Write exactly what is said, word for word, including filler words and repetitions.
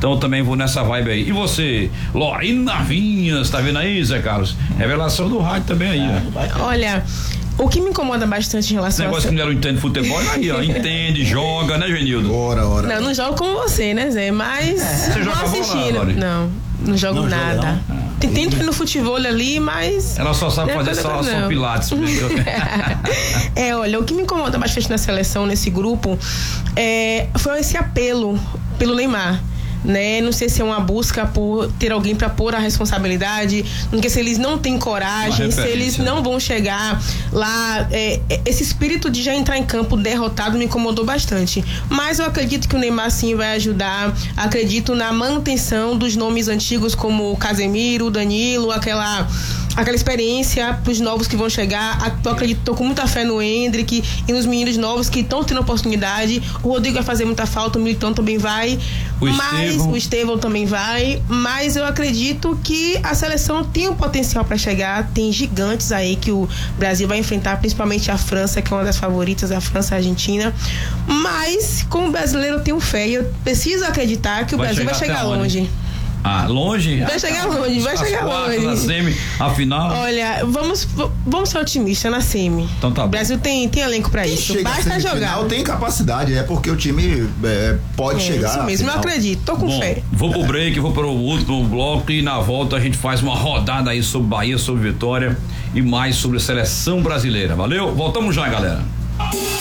Então eu também vou nessa vibe aí. E você, Lorena Vinhas, tá vendo aí, Zé Carlos? Revelação do rádio também aí, ó. Olha, o que me incomoda bastante em relação Esse negócio a... que não entende futebol, aí, ó, entende, joga, né, Genildo? Ora, ora. Não, não jogo como você, né, Zé? Mas Você vou joga assistindo. bola, não, não jogo Não joga, nada. não? Tem tempo no futebol ali, mas... Ela só sabe fazer só, só pilates. É, olha, o que me incomoda bastante na seleção, nesse grupo, é, foi esse apelo pelo Neymar. Né? Não sei se é uma busca por ter alguém para pôr a responsabilidade, não sei se eles não têm coragem, se eles não vão chegar lá. É, esse espírito de já entrar em campo derrotado me incomodou bastante. Mas eu acredito que o Neymar sim vai ajudar. Acredito na manutenção dos nomes antigos como o Casemiro, o Danilo, aquela aquela experiência para os novos que vão chegar. Eu acredito, tô com muita fé no Endrick e nos meninos novos que estão tendo oportunidade. O Rodrigo vai fazer muita falta, o Militão também vai, o mas Estevão. o Estevão também vai, mas eu acredito que a seleção tem um potencial para chegar. Tem gigantes aí que o Brasil vai enfrentar, principalmente a França, que é uma das favoritas, a França e a Argentina. Mas como brasileiro eu tenho fé e eu preciso acreditar que o vai Brasil vai chegar longe. Ah, longe? Vai chegar longe, vai chegar longe. Na semi, a final. Olha, vamos, vamos ser otimistas na semi. Então tá bom. O Brasil tem, tem elenco pra isso. Basta jogar. Tem capacidade, é porque o time é, pode é, chegar. Isso mesmo, eu acredito, tô com bom, fé. Vou pro break, vou pro último bloco e na volta a gente faz uma rodada aí sobre Bahia, sobre Vitória e mais sobre a seleção brasileira. Valeu? Voltamos já, galera.